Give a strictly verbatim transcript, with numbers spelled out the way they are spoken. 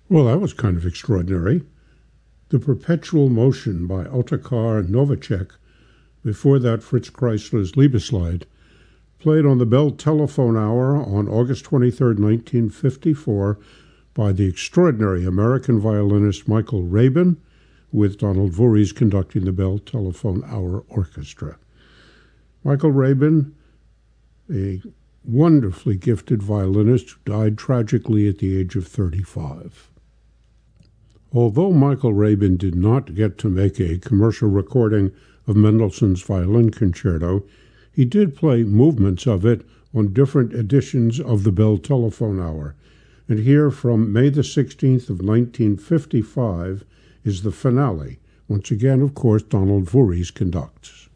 Well, that was kind of extraordinary. The Perpetual Motion by Otakar Novacek, before that Fritz Kreisler's Liebeslied, played on the Bell Telephone Hour on August twenty-third, nineteen fifty-four, by the extraordinary American violinist Michael Rabin, with Donald Voorhees conducting the Bell Telephone Hour Orchestra. Michael Rabin, a wonderfully gifted violinist who died tragically at the age of thirty-five. Although Michael Rabin did not get to make a commercial recording of Mendelssohn's Violin Concerto, he did play movements of it on different editions of the Bell Telephone Hour. And here from May the sixteenth of nineteen fifty-five is the finale. Once again, of course, Donald Voorhees conducts.